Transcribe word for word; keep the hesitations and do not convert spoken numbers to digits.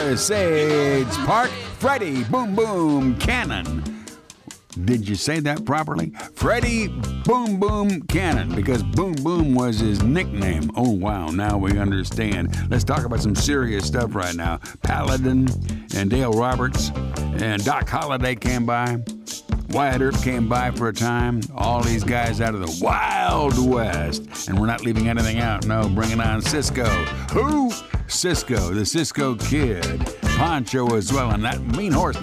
Sage Park, Freddie Boom Boom Cannon. Did you say that properly? Freddie Boom Boom Cannon, because Boom Boom was his nickname. Oh, wow, now we understand. Let's talk about some serious stuff right now. Paladin and Dale Roberts and Doc Holliday came by. Wyatt Earp came by for a time. All these guys out of the Wild West. And we're not leaving anything out. No, bringing on Cisco. Who? Cisco, the Cisco Kid. Poncho as well, and that mean horse